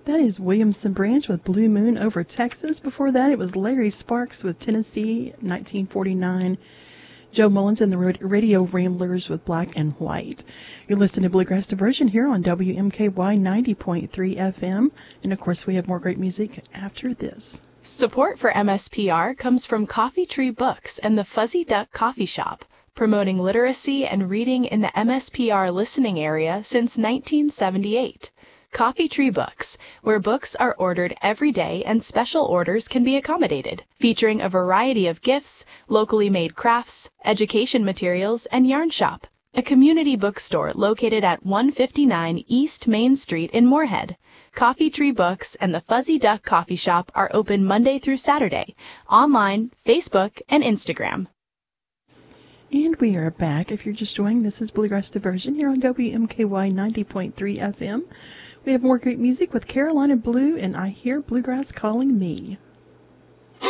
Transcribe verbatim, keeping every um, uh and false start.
That is Williamson Branch with Blue Moon over Texas. Before that, it was Larry Sparks with Tennessee, nineteen forty-nine. Joe Mullins and the Radio Ramblers with Black and White. You're listening to Bluegrass Diversion here on W M K Y ninety point three F M. And, of course, we have more great music after this. Support for M S P R comes from Coffee Tree Books and the Fuzzy Duck Coffee Shop, promoting literacy and reading in the M S P R listening area since nineteen seventy-eight. Coffee Tree Books, where books are ordered every day and special orders can be accommodated, featuring a variety of gifts, locally made crafts, education materials, and yarn shop. A community bookstore located at one fifty-nine East Main Street in Moorhead. Coffee Tree Books and the Fuzzy Duck Coffee Shop are open Monday through Saturday, online, Facebook, and Instagram. And we are back. If you're just joining, this is Bluegrass Diversion here on W M K Y ninety point three F M. We have more great music with Carolina Blue and I Hear Bluegrass Calling Me.